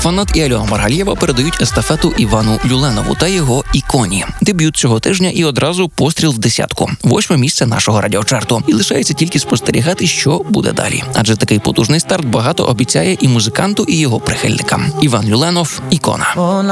Фанат і Альона Маргалієва передають естафету Івану Люленову та його «Іконі». Дебют цього тижня і одразу постріл в десятку. 8-ме місце нашого радіочарту. І лишається тільки спостерігати, що буде далі. Адже такий потужний старт багато обіцяє і музиканту, і його прихильникам. Іван Люленов – «Ікона».